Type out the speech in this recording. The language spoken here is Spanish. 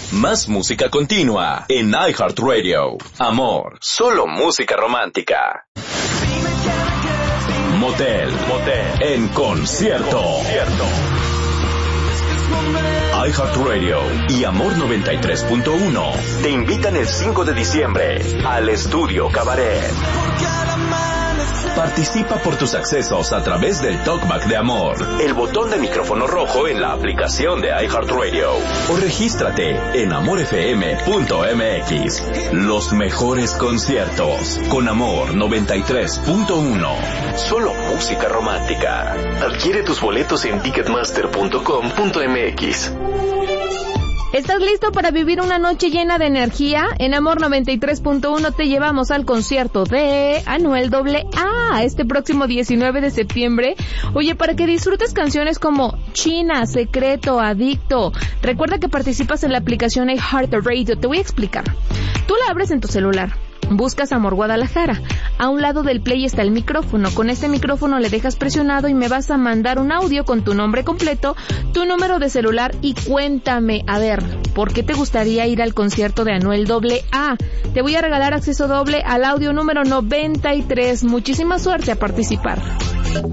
Más música continua en iHeartRadio. Amor, solo música romántica. Motel en concierto. iHeartRadio y Amor 93.1 te invitan el 5 de diciembre al Estudio Cabaret. Participa por tus accesos a través del Talkback de Amor, el botón de micrófono rojo en la aplicación de iHeartRadio, o regístrate en amorfm.mx. Los mejores conciertos con Amor 93.1. Solo música romántica. Adquiere tus boletos en ticketmaster.com.mx. ¿Estás listo para vivir una noche llena de energía? En Amor 93.1 te llevamos al concierto de Anuel AA este próximo 19 de septiembre. Oye, para que disfrutes canciones como China, Secreto, Adicto. Recuerda que participas en la aplicación iHeartRadio. Te voy a explicar. Tú la abres en tu celular. Buscas Amor Guadalajara. A un lado del play está el micrófono. Con este micrófono le dejas presionado y me vas a mandar un audio con tu nombre completo, tu número de celular y cuéntame, a ver, ¿por qué te gustaría ir al concierto de Anuel AA? Te voy a regalar acceso doble al audio número 93. Muchísima suerte a participar.